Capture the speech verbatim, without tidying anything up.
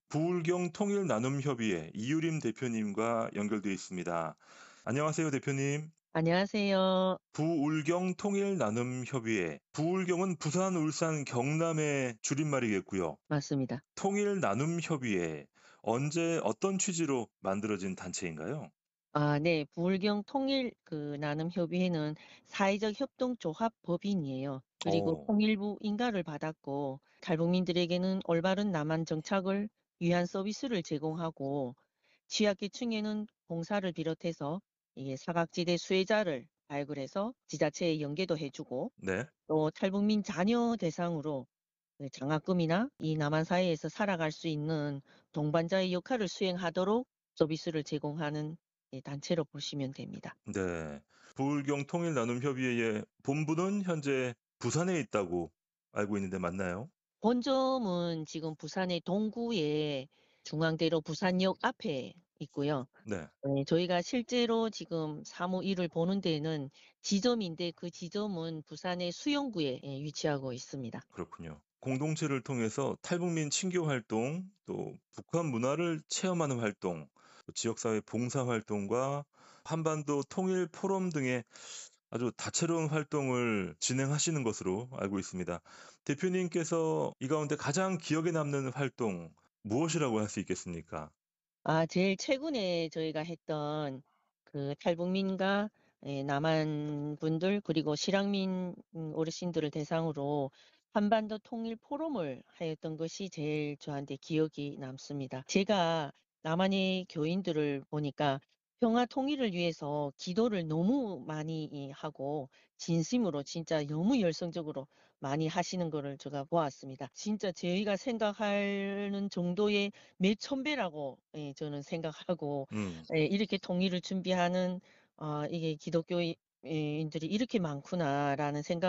부울경 통일나눔협의회 이유림 대표님과 연결돼 있습니다. 안녕하세요, 대표님. 안녕하세요. 부울경 통일나눔협의회. 부울경은 부산, 울산, 경남의 줄임말이겠고요. 맞습니다. 통일나눔협의회. 언제 어떤 취지로 만들어진 단체인가요? 아 네. 부울경 통일 그 나눔협의회는 사회적 협동조합 법인이에요. 그리고 어. 통일부 인가를 받았고 탈북민들에게는 올바른 남한 정착을 위한 서비스를 제공하고 취약계층에는 봉사를 비롯해서 이게 사각지대 수혜자를 발굴해서 지자체에 연계도 해 주고 네. 또 탈북민 자녀 대상으로 그 장학금이나 이 남한 사회에서 살아갈 수 있는 동반자의 역할을 수행하도록 서비스를 제공하는 예 단체로 보시면 됩니다. 네. 부울경 통일나눔협의회의 본부는 현재 부산에 있다고 알고 있는데 맞나요? 본점은 지금 부산의 동구에 중앙대로 부산역 앞에 있고요. 네. 네 저희가 실제로 지금 사무 일을 보는 데는 지점인데 그 지점은 부산의 수영구에 예 위치하고 있습니다. 그렇군요. 공동체를 통해서 탈북민 친교 활동, 또 북한 문화를 체험하는 활동, 또 지역사회 봉사 활동과 한반도 통일 포럼 등의 아주 다채로운 활동을 진행하시는 것으로 알고 있습니다. 대표님께서 이 가운데 가장 기억에 남는 활동 무엇이라고 할 수 있겠습니까? 아 제일 최근에 저희가 했던 그 탈북민과 예 남한 분들 그리고 실향민 음 어르신들을 대상으로 한반도 통일 포럼을 하였던 것이 제일 저한테 기억이 남습니다. 제가 남한의 교인들을 보니까 평화 통일을 위해서 기도를 너무 많이 이 하고 진심으로 진짜 너무 열성적으로 많이 하시는 거를 제가 보았습니다. 진짜 저희가 생각하는 정도의 몇 천 배라고 예 저는 생각하고 음. 예 '이렇게 통일을 준비하는 아 이게 기독교이 이 인들이 이렇게 많구나.'라는 생각